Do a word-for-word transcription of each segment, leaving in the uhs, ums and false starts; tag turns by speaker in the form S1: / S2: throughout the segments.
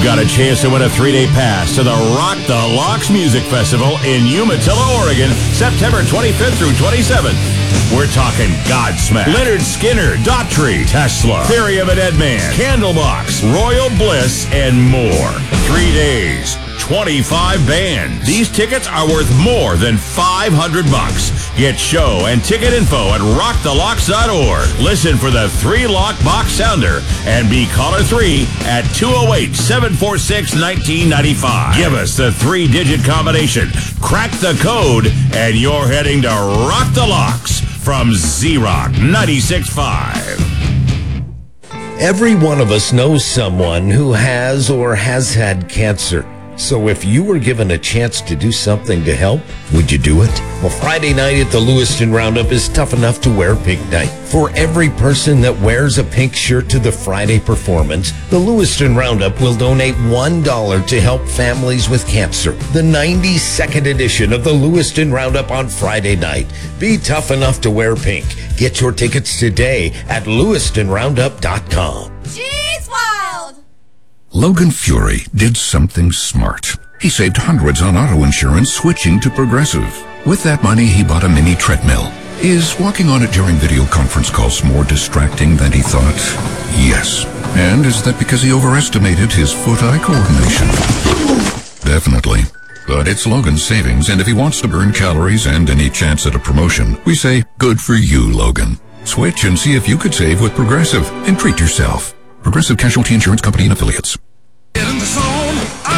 S1: got a chance to win a three-day pass to the Rock the Locks Music Festival in Umatilla, Oregon, September twenty-fifth through twenty-seventh. We're talking Godsmack, Leonard Skinner, Daughtry, Tesla, Theory of a Dead Man, Candlebox, Royal Bliss, and more. Three days, twenty-five bands. These tickets are worth more than five hundred bucks. Get show and ticket info at rock the locks dot org. Listen for the three lock box sounder and be caller three at two oh eight, seven four six, one nine nine five. Give us the three-digit combination, crack the code, and you're heading to Rock the Locks from Z-Rock ninety-six point five.
S2: Every one of us knows someone who has or has had cancer. So if you were given a chance to do something to help, would you do it? Well, Friday night at the Lewiston Roundup is tough enough to wear pink night. For every person that wears a pink shirt to the Friday performance, the Lewiston Roundup will donate one dollar to help families with cancer. The ninety-second edition of the Lewiston Roundup on Friday night. Be tough enough to wear pink. Get your tickets today at lewiston roundup dot com.
S3: She's wild!
S4: Logan Fury did something smart. He saved hundreds on auto insurance switching to Progressive. With that money, he bought a mini treadmill. Is walking on it during video conference calls more distracting than he thought? Yes. And is that because he overestimated his foot-eye coordination? Definitely. But it's Logan's savings, and if he wants to burn calories and any chance at a promotion, we say, good for you, Logan. Switch and see if you could save with Progressive and treat yourself. Progressive Casualty Insurance Company and Affiliates.
S5: Get in the zone,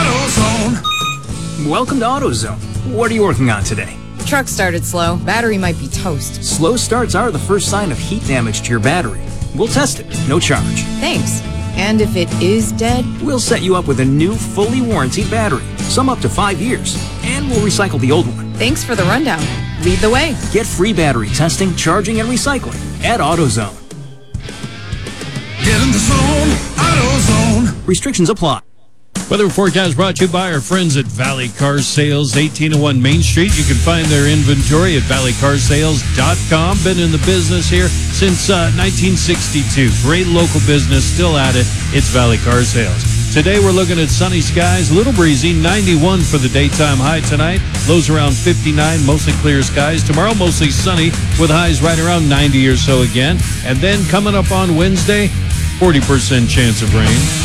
S5: AutoZone.
S6: Welcome to AutoZone. What are you working on today?
S3: Truck started slow. Battery might be toast.
S6: Slow starts are the first sign of heat damage to your battery. We'll test it, no charge.
S3: Thanks. And if it is dead?
S6: We'll set you up with a new, fully warranted battery, some up to five years, and we'll recycle the old one.
S3: Thanks for the rundown. Lead the way.
S6: Get free battery testing, charging, and recycling at AutoZone.
S5: Get in the zone, AutoZone.
S6: Restrictions apply.
S7: Weather forecast brought to you by our friends at Valley Car Sales, eighteen oh one Main Street. You can find their inventory at valley car sales dot com. Been in the business here since uh, nineteen sixty-two. Great local business, still at it. It's Valley Car Sales. Today we're looking at sunny skies, a little breezy, ninety-one for the daytime high tonight. Lows around fifty-nine, mostly clear skies. Tomorrow mostly sunny with highs right around ninety or so again. And then coming up on Wednesday, forty percent chance of rain.